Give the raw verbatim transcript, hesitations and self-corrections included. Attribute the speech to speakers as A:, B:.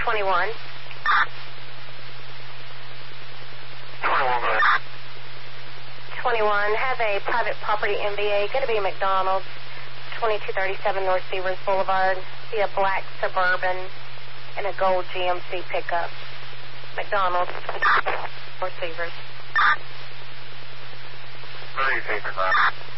A: twenty-one.
B: twenty-one, go ahead.
A: twenty-one, have a private property M V A, going to be a McDonald's, twenty-two thirty-seven North Severs Boulevard. See a black Suburban and a gold G M C pickup. McDonald's, North Severs.
B: Where are you taking that?